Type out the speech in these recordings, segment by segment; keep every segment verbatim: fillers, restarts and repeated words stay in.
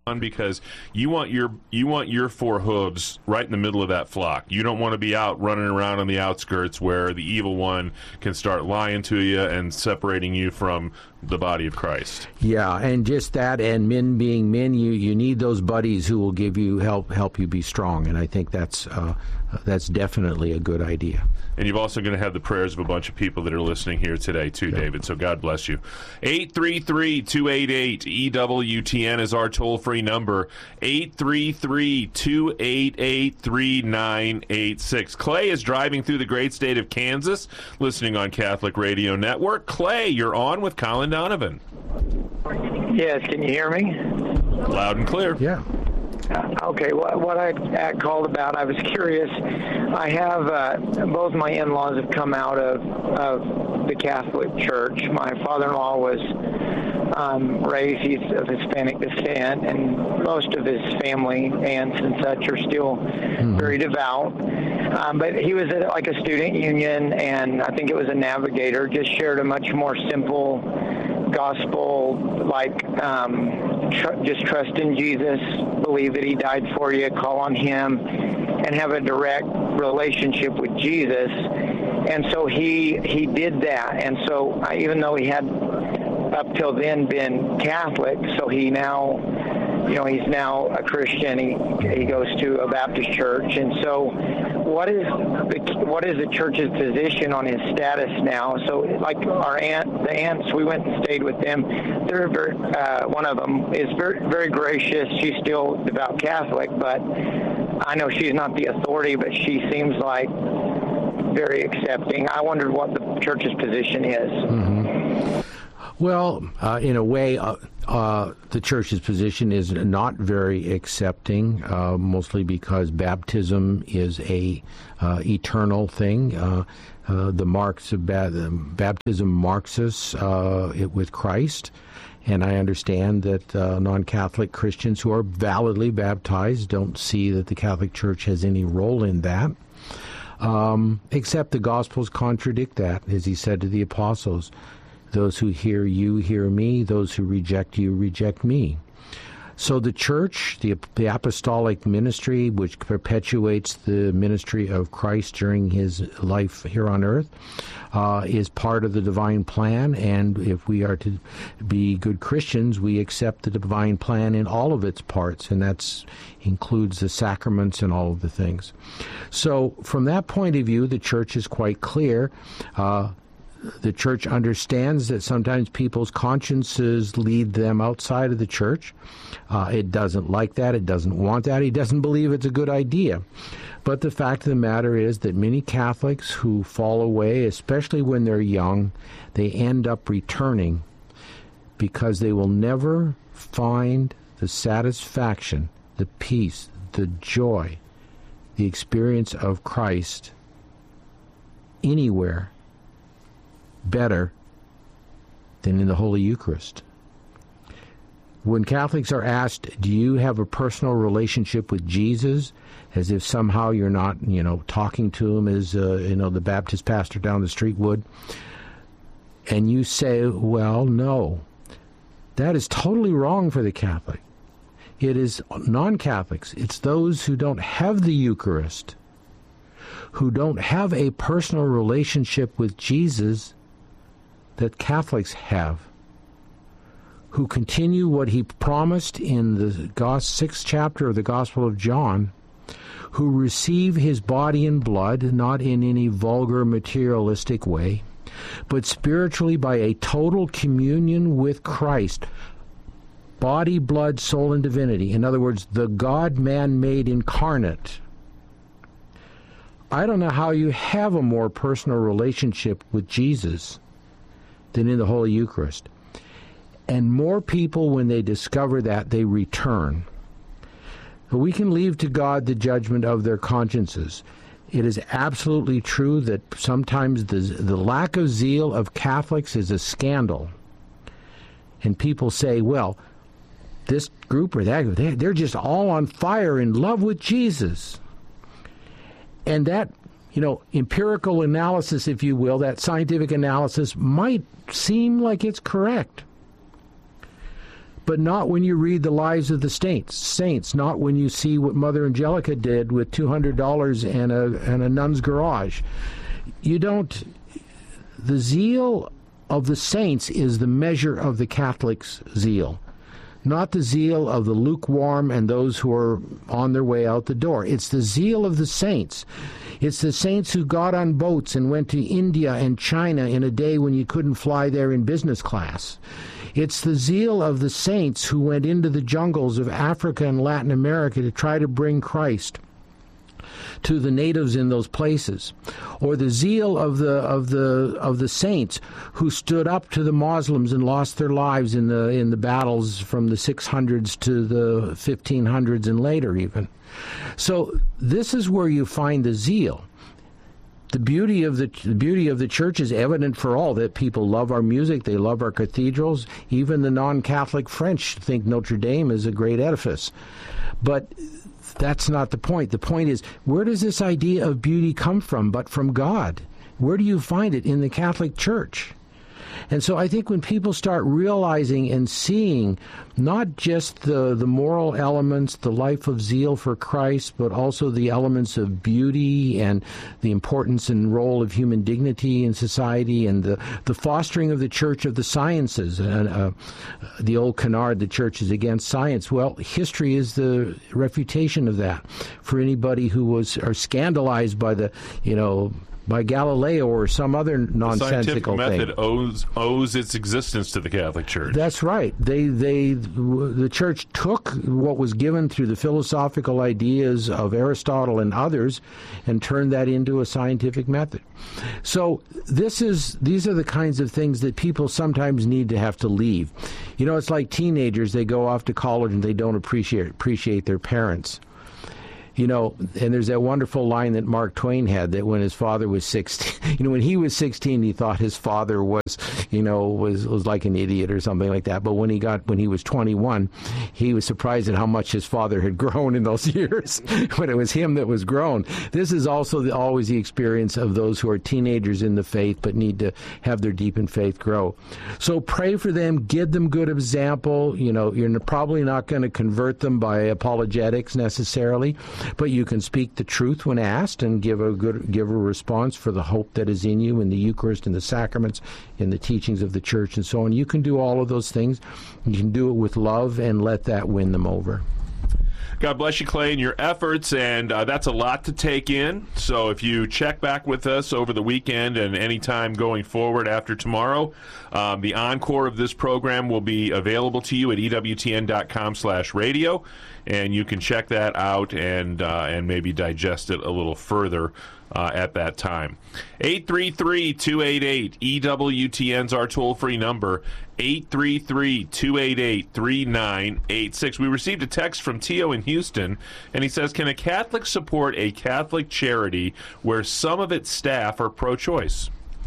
because you want your you want your four hooves right in the middle of that flock. You don't want to be out running around on the outskirts where the evil one can start lying to you and separating you from the body of Christ. Yeah, and just that, and men being men, you, you need those buddies who will give you help help you be strong, and I think that's uh, that's definitely a good idea. And you're also going to have the prayers of a bunch of people that are listening here today, too, yeah. David. So God bless you. eight three three, two eight eight, E W T N is our toll-free number. eight three three, two eight eight, three nine eight six. Clay is driving through the great state of Kansas, listening on Catholic Radio Network. Clay, you're on with Colin Donovan. Yes, can you hear me? Loud and clear. Yeah. Uh, okay, what, what I uh, called about, I was curious. I have, uh, both my in-laws have come out of, of the Catholic Church. My father-in-law was um, raised, he's of Hispanic descent, and most of his family, aunts and such, are still mm-hmm. very devout. Um, but he was at, like a student union, and I think it was a navigator, just shared a much more simple gospel, like um, tr- just trust in Jesus, believe that he died for you, call on him, and have a direct relationship with Jesus. And so he he did that. And so uh, even though he had up till then been Catholic, so he now, you know, he's now a Christian. He he goes to a Baptist church. And so what is the what is the church's position on his status now? So like our aunt, the aunts, we went and stayed with them. They're very, uh, one of them is very very gracious. She's still devout Catholic, but I know she's not the authority, but she seems like very accepting. I wondered what the church's position is. Mm-hmm. Well, uh, in a way, uh, uh, the church's position is not very accepting, uh, mostly because baptism is a uh, eternal thing. Uh, uh, the marks of ba- baptism marks us uh, it, with Christ, and I understand that uh, non-Catholic Christians who are validly baptized don't see that the Catholic Church has any role in that. Um, except the Gospels contradict that, as he said to the apostles. Those who hear you hear me. Those who reject you reject me. So the church, the, the apostolic ministry, which perpetuates the ministry of Christ during his life here on earth, uh, is part of the divine plan. And if we are to be good Christians, we accept the divine plan in all of its parts, and that includes the sacraments and all of the things. So from that point of view, the church is quite clear. Uh, The church understands that sometimes people's consciences lead them outside of the church. Uh, it doesn't like that. It doesn't want that. It doesn't believe it's a good idea. But the fact of the matter is that many Catholics who fall away, especially when they're young, they end up returning because they will never find the satisfaction, the peace, the joy, the experience of Christ anywhere better than in the Holy Eucharist. When Catholics are asked, do you have a personal relationship with Jesus, as if somehow you're not, you know, talking to him as, uh, you know, the Baptist pastor down the street would, and you say, well, no, that is totally wrong for the Catholic. It is non-Catholics. It's those who don't have the Eucharist, who don't have a personal relationship with Jesus that Catholics have, who continue what he promised in the sixth chapter of the Gospel of John, who receive his body and blood, not in any vulgar materialistic way, but spiritually by a total communion with Christ, body, blood, soul, and divinity. In other words, the God-man made incarnate. I don't know how you have a more personal relationship with Jesus than in the Holy Eucharist. And more people, when they discover that, they return. But we can leave to God the judgment of their consciences. It is absolutely true that sometimes the, the lack of zeal of Catholics is a scandal. And people say, well, this group or that group, they're just all on fire in love with Jesus. And that, you know, empirical analysis, if you will, that scientific analysis might seem like it's correct. but not when you read the lives of the saints. Saints, not when you see what Mother Angelica did with two hundred dollars and a and a nun's garage. You don't. The zeal of the saints is the measure of the Catholic's zeal, not the zeal of the lukewarm and those who are on their way out the door. It's the zeal of the saints. It's the saints who got on boats and went to India and China in a day when you couldn't fly there in business class. It's the zeal of the saints who went into the jungles of Africa and Latin America to try to bring Christ to the natives in those places, or the zeal of the of the of the saints who stood up to the Muslims and lost their lives in the in the battles from the six hundreds to the fifteen hundreds and later even. So this is where you find the zeal. The beauty of the, the beauty of the church is evident for all, that people love our music, they love our cathedrals. Even the non-Catholic French think Notre Dame is a great edifice. But that's not the point. The point is, where does this idea of beauty come from but from God? Where do you find it? In the Catholic Church. And so I think when people start realizing and seeing not just the, the moral elements, the life of zeal for Christ, but also the elements of beauty and the importance and role of human dignity in society and the, the fostering of the Church of the sciences, uh, uh, the old canard, the Church is against science. Well, history is the refutation of that. For anybody who was or scandalized by the, you know, by Galileo or some other nonsensical thing. The scientific method thing. owes owes its existence to the Catholic Church. That's right. They they the Church took what was given through the philosophical ideas of Aristotle and others and turned that into a scientific method. So this is these are the kinds of things that people sometimes need to have to leave. You know, it's like teenagers, they go off to college and they don't appreciate appreciate their parents. You know, and there's that wonderful line that Mark Twain had, that when his father was sixteen, you know, when he was sixteen, he thought his father was, you know, was, was like an idiot or something like that. But when he got, when he was twenty-one, he was surprised at how much his father had grown in those years, when it was him that was grown. This is also the, always the experience of those who are teenagers in the faith but need to have their deepened faith grow. So pray for them, give them good example. You know, you're probably not going to convert them by apologetics necessarily, but you can speak the truth when asked and give a good give a response for the hope that is in you in the Eucharist and the sacraments, in the teachings of the Church and so on. You can do all of those things. You can do it with love and let that win them over. God bless you, Clay, and your efforts, and uh, that's a lot to take in. So if you check back with us over the weekend and any time going forward after tomorrow, um, the encore of this program will be available to you at E W T N dot com slash radio, and you can check that out and uh, and maybe digest it a little further uh, at that time. eight three three, two eight eight, E W T N's our toll-free number, eight three three, two eight eight, three nine eight six. We received a text from Tio in Houston, and he says, can a Catholic support a Catholic charity where some of its staff are pro-choice?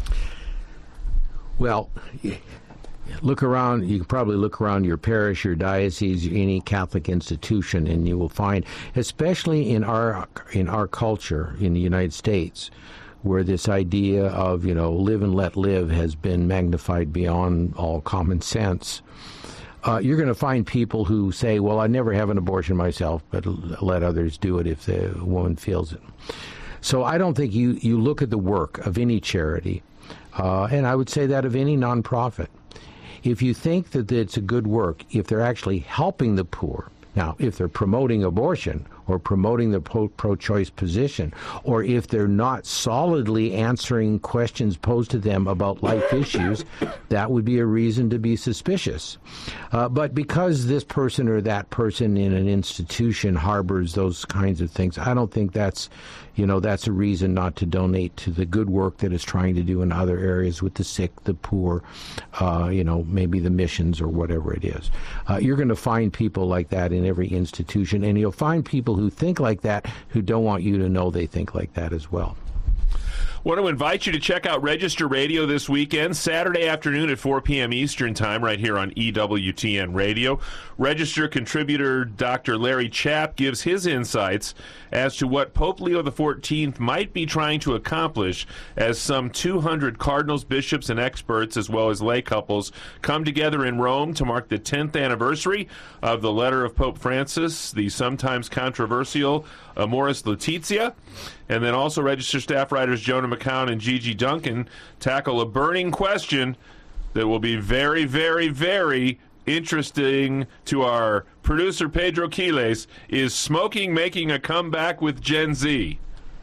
Well, look around. You can probably look around your parish, your diocese, any Catholic institution, and you will find, especially in our in our culture in the United States, where this idea of, you know, live and let live has been magnified beyond all common sense. Uh, you're going to find people who say, well, I never have an abortion myself, but let others do it if the woman feels it. So I don't think you, you look at the work of any charity, uh, and I would say that of any nonprofit. If you think that it's a good work, if they're actually helping the poor, now, if they're promoting abortion or promoting the pro-choice position, or if they're not solidly answering questions posed to them about life issues, that would be a reason to be suspicious. Uh, but because this person or that person in an institution harbors those kinds of things, I don't think that's, you know, that's a reason not to donate to the good work that it's trying to do in other areas with the sick, the poor, uh, you know, maybe the missions or whatever it is. Uh, you're going to find people like that in every institution, and you'll find people who think like that who don't want you to know they think like that as well. Want to invite you to check out Register Radio this weekend, Saturday afternoon at four p.m. Eastern Time, right here on E W T N Radio. Register contributor Doctor Larry Chapp gives his insights as to what Pope Leo the fourteenth might be trying to accomplish as some two hundred cardinals, bishops, and experts, as well as lay couples, come together in Rome to mark the tenth anniversary of the letter of Pope Francis, the sometimes controversial Amoris Laetitia. And then also Register staff writers Jonah McCown and Gigi Duncan tackle a burning question that will be very, very, very interesting to our producer Pedro Quiles. Is smoking making a comeback with Gen Z?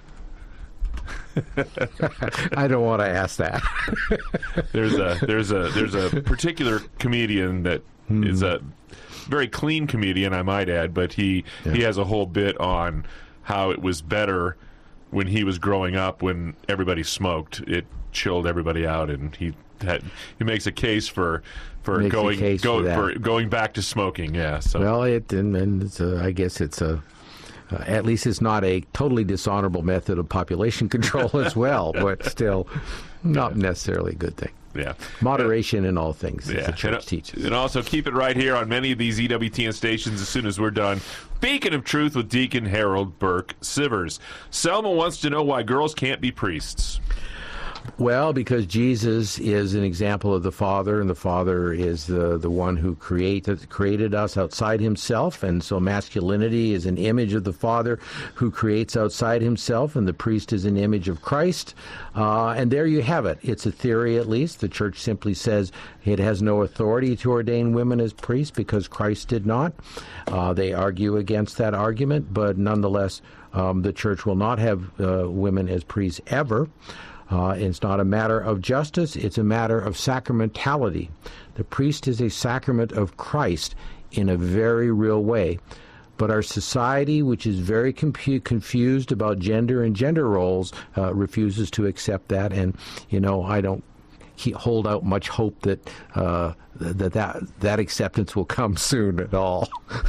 I don't want to ask that. there's a there's a there's a particular comedian that mm. is a very clean comedian, I might add, but he yeah. he has a whole bit on how it was better when he was growing up when everybody smoked. It chilled everybody out, and he had, he makes a case for for makes going case go, for, for going back to smoking. Yeah. So. Well, it and, and it's a, I guess it's a. Uh, at least it's not a totally dishonorable method of population control as well, but still not yeah. necessarily a good thing. Yeah. Moderation uh, in all things, as yeah. the church and, teaches. And also keep it right here on many of these E W T N stations as soon as we're done. Beacon of Truth with Deacon Harold Burke Sivers. Selma wants to know why girls can't be priests. Well, because Jesus is an example of the Father, and the Father is the, the one who created created us outside himself, and so masculinity is an image of the Father who creates outside himself, and the priest is an image of Christ. Uh, and there you have it. It's a theory, at least. The Church simply says it has no authority to ordain women as priests because Christ did not. Uh, they argue against that argument, but nonetheless, um, the Church will not have uh, women as priests ever. Uh, it's not a matter of justice, it's a matter of sacramentality. The priest is a sacrament of Christ in a very real way. But our society, which is very compu- confused about gender and gender roles, uh, refuses to accept that. And, you know, I don't hold out much hope that, uh, that, that that acceptance will come soon at all.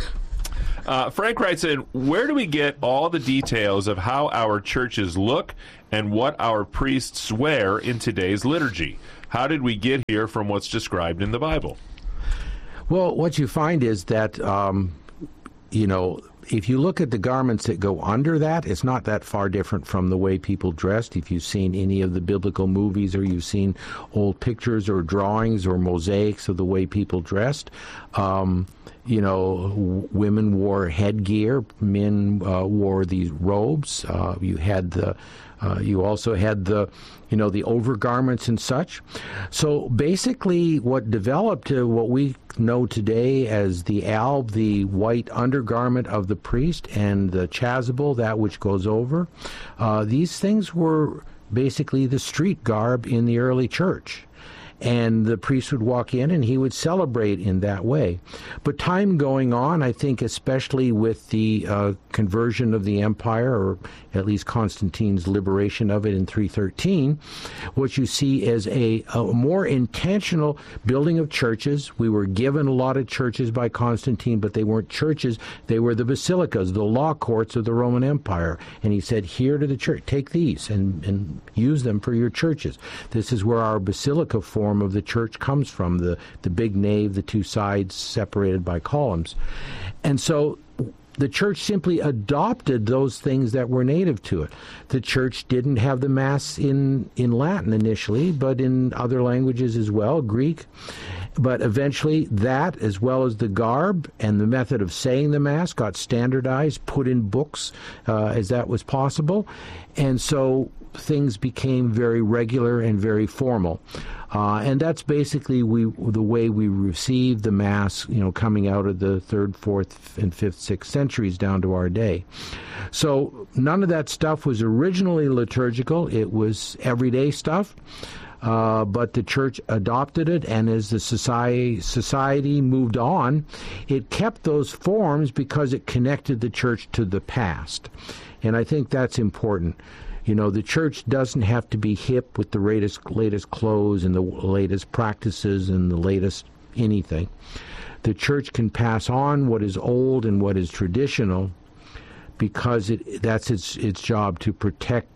Uh, Frank writes in, where do we get all the details of how our churches look and what our priests wear in today's liturgy? How did we get here from what's described in the Bible? Well, what you find is that, um, you know, if you look at the garments that go under that, it's not that far different from the way people dressed. If you've seen any of the biblical movies, or you've seen old pictures or drawings or mosaics of the way people dressed, um, you know, w- women wore headgear, men uh, wore these robes. Uh, you had the, uh, you also had the, you know, the overgarments and such. So basically, what developed to what we know today as the alb, the white undergarment of the priest, and the chasuble, that which goes over, uh, these things were basically the street garb in the early church. And the priest would walk in and he would celebrate in that way. But time going on, I think especially with the uh, conversion of the empire, or at least Constantine's liberation of it in three thirteen, what you see is a, a more intentional building of churches. We were given a lot of churches by Constantine, but they weren't churches. They were the basilicas, the law courts of the Roman Empire. And he said, here to the church, take these and, and use them for your churches. This is where our basilica form of the church comes from, the, the big nave, the two sides separated by columns. And so the church simply adopted those things that were native to it. The church didn't have the Mass in, in Latin initially, but in other languages as well, Greek. But eventually that, as well as the garb and the method of saying the Mass, got standardized, put in books uh, as that was possible. And so things became very regular and very formal. Uh, and that's basically we the way we received the Mass, you know, coming out of the third, fourth, and fifth, sixth centuries down to our day. So none of that stuff was originally liturgical. It was everyday stuff. Uh, but the church adopted it, and as the society, society moved on, it kept those forms because it connected the church to the past. And I think that's important. You know, the church doesn't have to be hip with the latest, latest clothes and the latest practices and the latest anything. The church can pass on what is old and what is traditional because it, that's its its job, to protect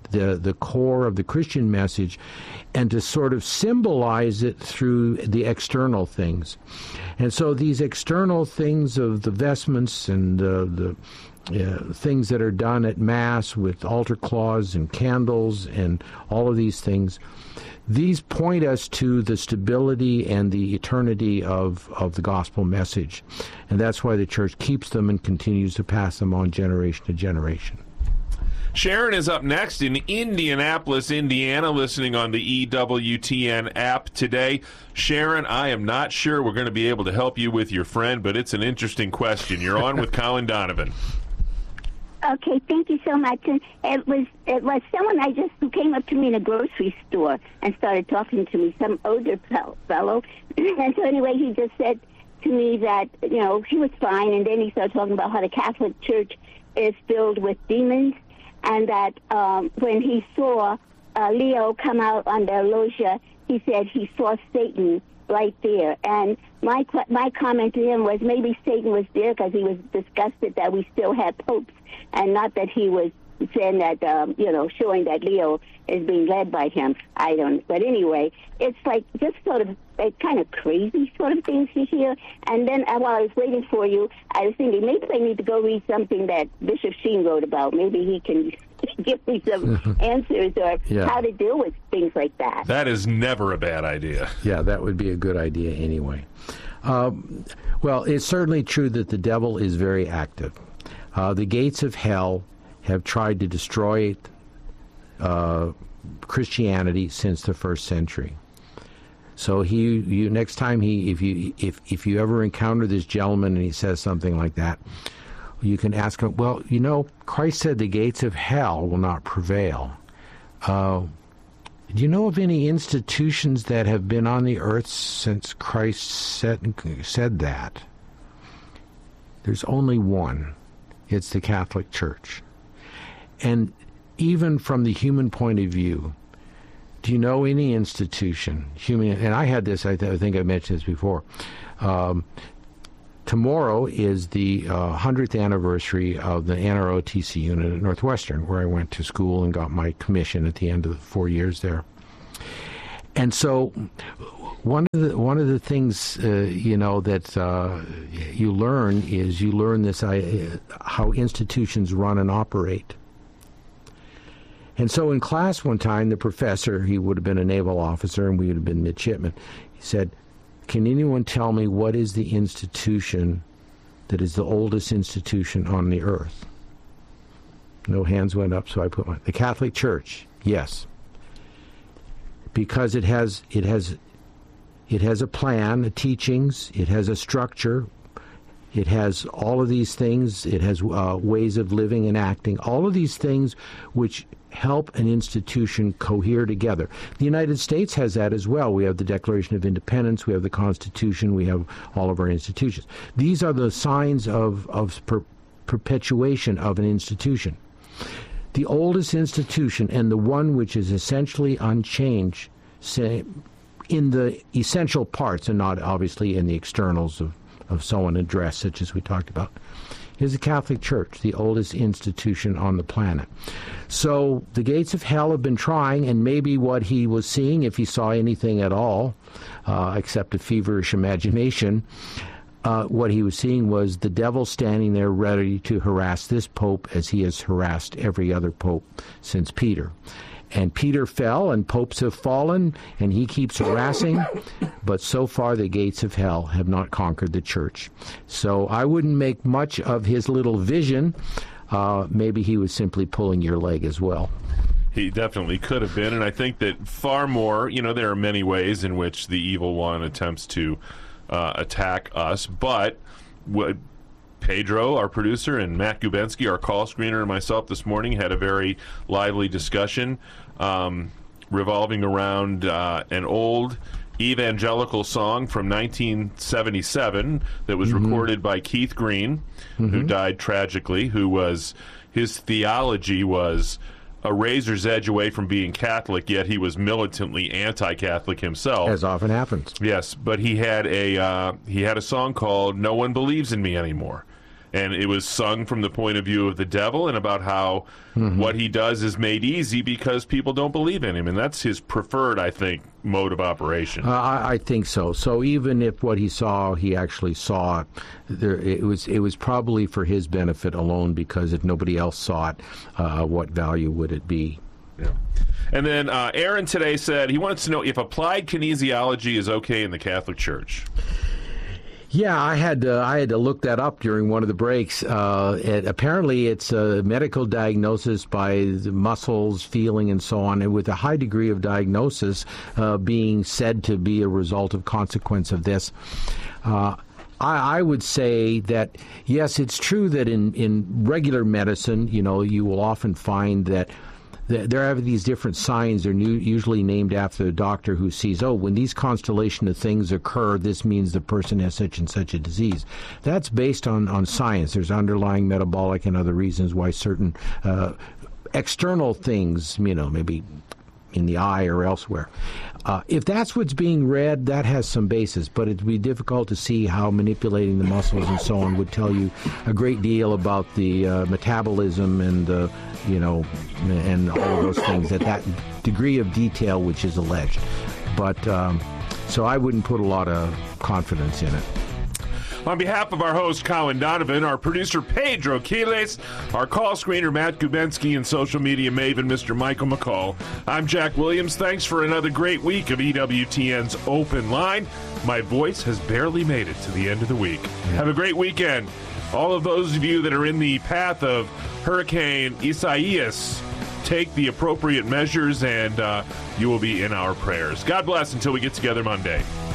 the, the core of the Christian message and to sort of symbolize it through the external things. And so these external things of the vestments and uh, the uh, things that are done at Mass with altar cloths and candles and all of these things, these point us to the stability and the eternity of, of the gospel message. And that's why the Church keeps them and continues to pass them on generation to generation. Sharon is up next in Indianapolis, Indiana, listening on the E W T N app today. Sharon, I am not sure we're going to be able to help you with your friend, but it's an interesting question. You're on with Colin Donovan. Okay, thank you so much. And it was it was someone I just who came up to me in a grocery store and started talking to me, some older fellow. And so anyway, he just said to me that, you know, he was fine, and then he started talking about how the Catholic Church is filled with demons, and that um, when he saw uh, Leo come out on the loggia, he said he saw Satan right there. And my my comment to him was maybe Satan was there because he was disgusted that we still had popes, and not that he was saying that, um, you know, showing that Leo is being led by him. I don't. But anyway, it's like just sort of uh, kind of crazy sort of things you hear. And then uh, while I was waiting for you, I was thinking maybe I need to go read something that Bishop Sheen wrote about. Maybe he can give me some answers or yeah. how to deal with things like that. That is never a bad idea. Yeah, that would be a good idea anyway. Um, well, it's certainly true that the devil is very active. Uh, the gates of hell have tried to destroy uh, Christianity since the first century. So he, you, next time he, if you, if if you ever encounter this gentleman and he says something like that, you can ask him, well, you know, Christ said the gates of hell will not prevail. Uh, do you know of any institutions that have been on the earth since Christ said, said that? There's only one. It's the Catholic Church. And even from the human point of view, do you know any institution, human, and I had this, I, th- I think I mentioned this before, um, tomorrow is the uh, hundredth anniversary of the N R O T C unit at Northwestern, where I went to school and got my commission at the end of the four years there. And so one of the one of the things uh, you know that uh, you learn is you learn this uh, how institutions run and operate. And so in class one time, the professor, he would have been a naval officer and we would have been midshipmen, he said, can anyone tell me what is the institution that is the oldest institution on the earth? No hands went up, so I put my, the Catholic Church. Yes. Because it has it has it has a plan, a teachings, it has a structure, it has all of these things, it has uh, ways of living and acting, all of these things which help an institution cohere together. The United States has that as well. We have the Declaration of Independence, we have the Constitution, we have all of our institutions. These are the signs of, of per, perpetuation of an institution. The oldest institution and the one which is essentially unchanged, say, in the essential parts and not obviously in the externals of, of someone and dress, such as we talked about, is the Catholic Church, the oldest institution on the planet. So the gates of hell have been trying, and maybe what he was seeing, if he saw anything at all, uh, except a feverish imagination, uh, what he was seeing was the devil standing there ready to harass this pope as he has harassed every other pope since Peter. And Peter fell, and popes have fallen, and he keeps harassing, but so far the gates of hell have not conquered the church. So I wouldn't make much of his little vision. Uh, maybe he was simply pulling your leg as well. He definitely could have been, and I think that far more, you know, there are many ways in which the evil one attempts to uh, attack us, but what Pedro, our producer, and Matt Gubensky, our call screener, and myself this morning had a very lively discussion um, revolving around uh, an old evangelical song from nineteen seventy-seven that was mm-hmm. recorded by Keith Green, mm-hmm. who died tragically, who was, his theology was a razor's edge away from being Catholic, yet he was militantly anti-Catholic himself. As often happens. Yes, but he had a uh, he had a song called "No One Believes in Me Anymore," and it was sung from the point of view of the devil and about how mm-hmm. what he does is made easy because people don't believe in him, and that's his preferred, I think, mode of operation. Uh, I, I think so. So even if what he saw, he actually saw, there, it was it was probably for his benefit alone, because if nobody else saw it, uh, what value would it be? Yeah. And then uh, Aaron today said he wants to know if applied kinesiology is okay in the Catholic Church. Yeah, I had to, I had to look that up during one of the breaks. Uh, it, apparently, it's a medical diagnosis by the muscles, feeling, and so on, and with a high degree of diagnosis uh, being said to be a result of consequence of this. Uh, I, I would say that, yes, it's true that in, in regular medicine, you know, you will often find that there are these different signs. They're new, usually named after the doctor who sees, oh, when these constellation of things occur, this means the person has such and such a disease. That's based on, on science. There's underlying metabolic and other reasons why certain uh, external things, you know, maybe in the eye or elsewhere. Uh, if that's what's being read, that has some basis, but it'd be difficult to see how manipulating the muscles and so on would tell you a great deal about the uh, metabolism and, uh, you know, and all of those things at that degree of detail which is alleged. But, um, so I wouldn't put a lot of confidence in it. On behalf of our host, Colin Donovan, our producer, Pedro Quiles, our call screener, Matt Gubensky, and social media maven, Mister Michael McCall, I'm Jack Williams. Thanks for another great week of E W T N's Open Line. My voice has barely made it to the end of the week. Yeah. Have a great weekend. All of those of you that are in the path of Hurricane Isaias, take the appropriate measures, and uh, you will be in our prayers. God bless until we get together Monday.